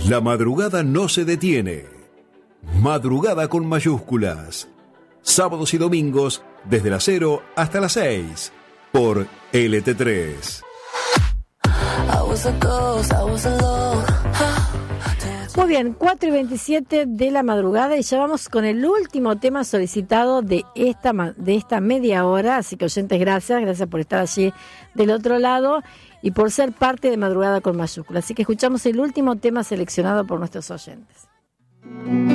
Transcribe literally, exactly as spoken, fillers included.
La madrugada no se detiene. Madrugada con mayúsculas. Sábados y domingos desde las cero hasta las seis por L T tres. Muy bien, cuatro y veintisiete de la madrugada y ya vamos con el último tema solicitado de esta, de esta media hora. Así que, oyentes, gracias, gracias por estar allí del otro lado y por ser parte de Madrugada con mayúsculas. Así que escuchamos el último tema seleccionado por nuestros oyentes.